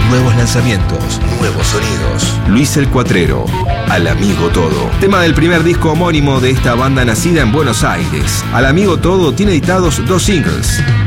Nuevos lanzamientos, nuevos sonidos. Luis el Cuatrero, Al Amigo Todo. Tema del primer disco homónimo de esta banda nacida en Buenos Aires. Al Amigo Todo tiene editados 2 singles.